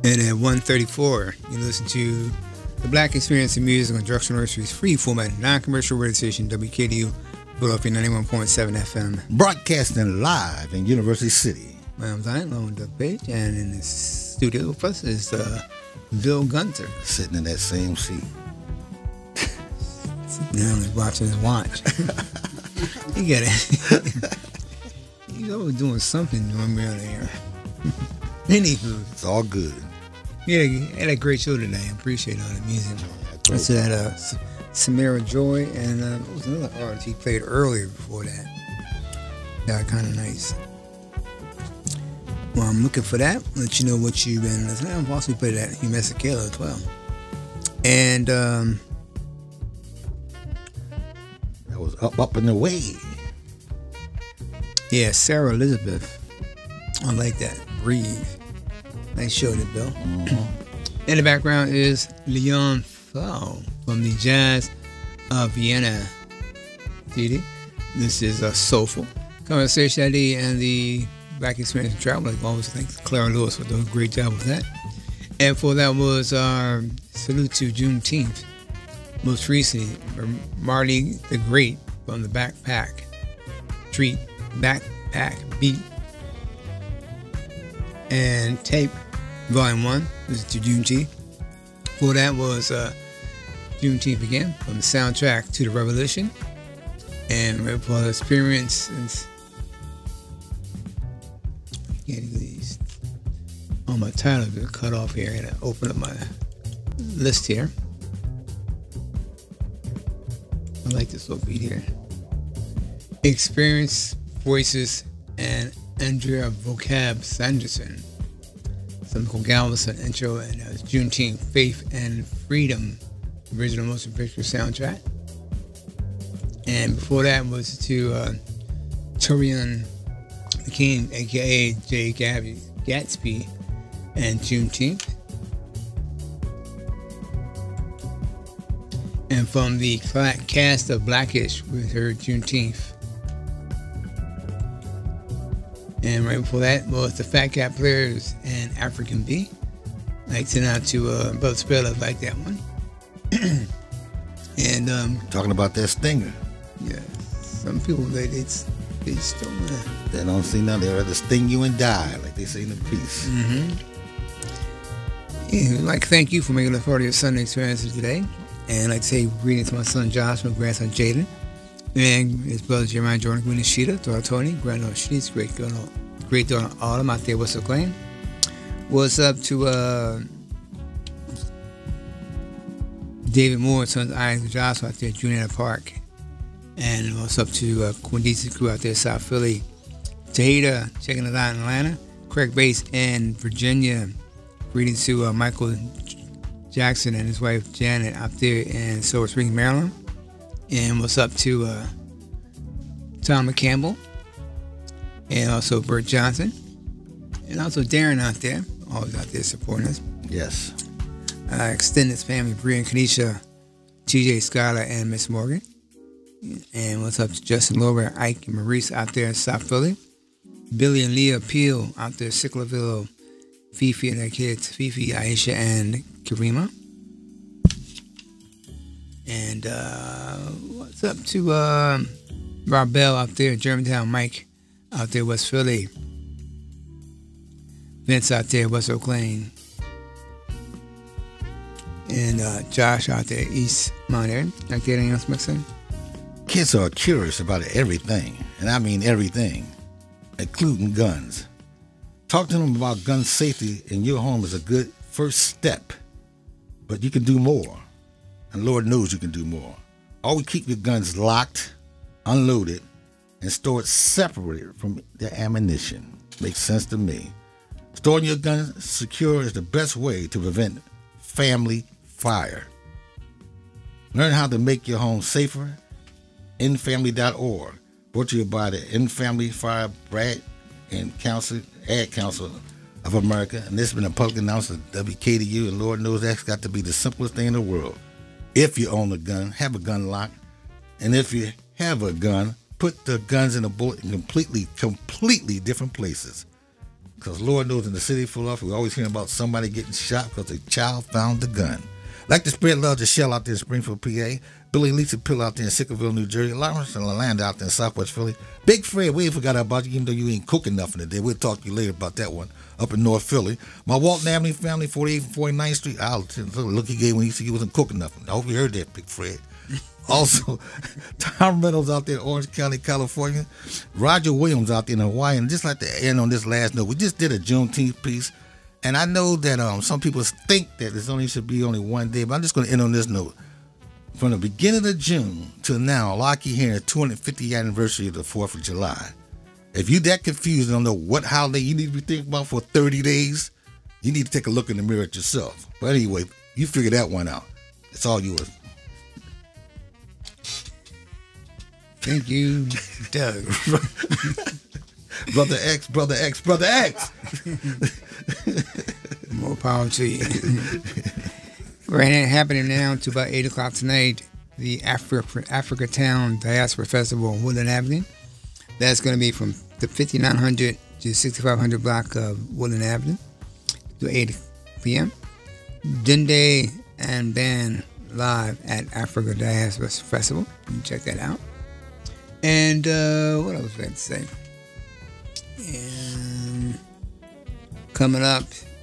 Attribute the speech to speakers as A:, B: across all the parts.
A: And at 1:34, you listen to the Black Experience in Music on Drexel University's free format, non-commercial radio station, WKDU, Philadelphia 91.7 FM.
B: Broadcasting live in University City.
A: I'm Zion, along with Doug Page, and in the studio with us is Bill Gunter.
B: Sitting in that same seat.
A: Now he's watching his watch. You get it. He's always doing something when we're on the air. Anywho.
B: It's all good.
A: Yeah, had a great show today. I appreciate all the music. I said Samara Joy, and what was another artist he played earlier before that. That kind of nice. Well, I'm looking for that. Let you know what you've been listening. I've also played that Hugh Masekela as well. And
B: that was Up and Away.
A: Yeah, Sarah Elizabeth. I like that. Breathe. Nice show there, Bill. Mm-hmm. In the background is Leon Fau from the Jazz of Vienna CD. This is Soulful Conversation ID and the Black Experience and Travel. Like always, thanks to Clara Lewis for doing a great job with that. And for that was our salute to Juneteenth. Most recently, Marty the Great from the Backpack Beat and Tape Volume 1. This is to Juneteenth. For that was Juneteenth again from the soundtrack to the Revolution. And for the experience, my title has been cut off here. I gotta open up my list here. I like this little beat here. Experience, Voices, and Andrea Vocab Sanderson. Simcoe Galveston intro, and Juneteenth, Faith and Freedom, original motion picture soundtrack. And before that was to Turian the King, aka Jay Gatsby, and Juneteenth. And from the cast of Blackish with her Juneteenth. And right before that was the Fat Cat Players and African Bee. Like send out to Brother Speller, like that one. And
B: talking about that stinger.
A: Yeah, some people they just don't.
B: They don't see nothing. They'd rather sting you and die, like they say in the piece.
A: Mm-hmm. Yeah, I'd like to thank you for making the part of your Sunday experiences today. And I'd like to say greetings to my son Josh, my grandson Jaden, and his brother Jeremiah Jordan, Queen Sheeta, daughter Tony, granddaughter Shanice, great daughter Autumn out there, Whistle Clan. What's up to David Moore, sons Isaac Joshua out there at Junior Park. And what's up to Quindisi crew out there, South Philly. Tahita, checking it out in Atlanta. Craig Bass in Virginia. Greetings to Michael Jackson and his wife Janet out there in Silver Springs, Maryland. And what's up to Tom McCampbell. And also Bert Johnson. And also Darren out there. Always out there supporting us.
B: Yes.
A: Extended family, Bria and Kanisha, TJ, Skylar, and Miss Morgan. And what's up to Justin Lover, Ike, and Maurice out there in South Philly. Billy and Leah Peel out there in Sicklerville. Fifi and their kids, Fifi, Aisha, and Karima. And what's up to Rob Bell out there in Germantown, Mike out there West Philly, Vince out there West Oak Lane, and Josh out there East Mount Airy. Like that, anything else, Mixon?
B: Kids are curious about everything, and I mean everything, including guns. Talk to them about gun safety in your home is a good first step, but you can do more, and Lord knows you can do more. Always keep your guns locked, unloaded, and stored separated from their ammunition. Makes sense to me. Storing your guns secure is the best way to prevent family fire. Learn how to make your home safer. InFamily.org. Brought to you by the InFamily Fire Brad and Ad Council of America. And this has been a public announcement of WKDU, and Lord knows that's got to be the simplest thing in the world. If you own a gun, have a gun lock. And if you have a gun, put the guns and the bullet in completely different places. Because Lord knows in the city of Philadelphia, we always hearing about somebody getting shot because a child found the gun. Like to spread love to Shell out there in Springfield, PA. Billy and Lisa Pill out there in Sickerville, New Jersey. Lawrence and Lalanda out there in Southwest Philly. Big Fred, we ain't forgot about you, even though you ain't cooking nothing today. We'll talk to you later about that one up in North Philly. My Walton Avenue family, 48th and 49th Street. I'll look he gave when he said he wasn't cooking nothing. I hope you heard that, Big Fred. Also, Tom Reynolds out there in Orange County, California. Roger Williams out there in Hawaii. And just like to end on this last note, we just did a Juneteenth piece. And I know that some people think that it only should be only one day, but I'm just going to end on this note. From the beginning of June till now, I keep hearing the 250th anniversary of the 4th of July. If you that confused and don't know what holiday you need to be thinking about for 30 days, you need to take a look in the mirror at yourself. But anyway, you figure that one out. It's all yours.
A: Thank you, Doug.
B: Brother X.
A: More power to you. Right now, happening now to about 8 o'clock tonight, the Africa Town Diaspora Festival on Woodland Avenue. That's going to be from the 5900 to 6500 block of Woodland Avenue to 8 p.m. Dende and Band live at Africa Diaspora Festival. You can check that out. And what else was I to say? And coming up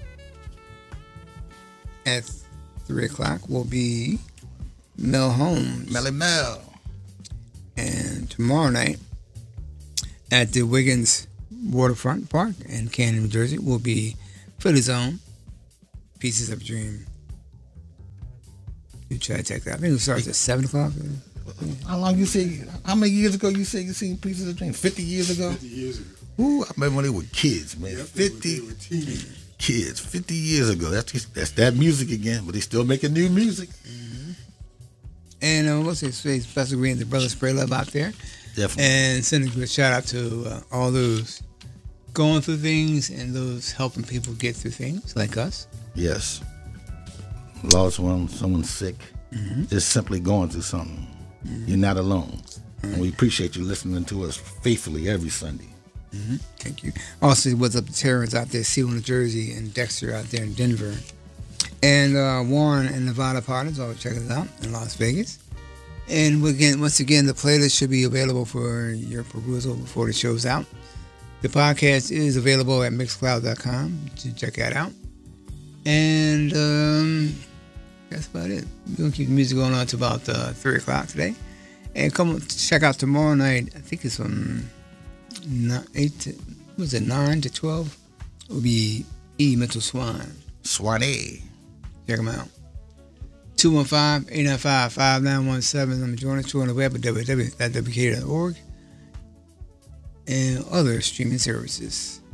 A: at 3 o'clock will be Mel Holmes.
B: Melly Mel.
A: And tomorrow night at the Wiggins Waterfront Park in Canton, New Jersey will be Philly's Own Pieces of a Dream. You try to check that out. I think it starts at 7 o'clock.
B: How long you say? How many years ago you say you seen Pieces of a Dream? 50 years ago?
C: 50 years ago.
B: Ooh, I remember when they were kids, man.
C: Yep,
B: 50 kids, 50 years ago. That's that music again, but they still making new music.
A: Mm-hmm. And let's say special greetings to Brother Spray Love out there.
B: Definitely.
A: And send a good shout out to all those going through things and those helping people get through things like us.
B: Yes. Lost one, someone's sick.
A: Mm-hmm.
B: Just simply going through something. Mm-hmm. You're not alone. Mm-hmm. And we appreciate you listening to us faithfully every Sunday.
A: Mm-hmm. Thank you. Also, what's up to Terrence out there, Seal, New Jersey, and Dexter out there in Denver. And Warren and Nevada Partners, always check us out in Las Vegas. And once again, the playlist should be available for your perusal before the show's out. The podcast is available at Mixcloud.com to check that out. And that's about it. We're going to keep the music going on to about 3 o'clock today. And come check out tomorrow night. I think it's from 9 to 12? It will be E. Mental Swan.
B: Swanee.
A: Check them out. 215-895-5917. I'm joining us on the web at www.wk.org and other streaming services.